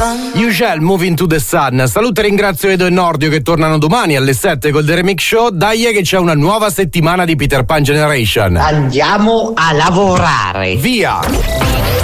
You Shall Move Into The Sun. Saluto e ringrazio Edo e Nordio che tornano domani alle 7 col The Remix Show. Dai che c'è una nuova settimana di Peter Pan Generation. Andiamo a lavorare. Via!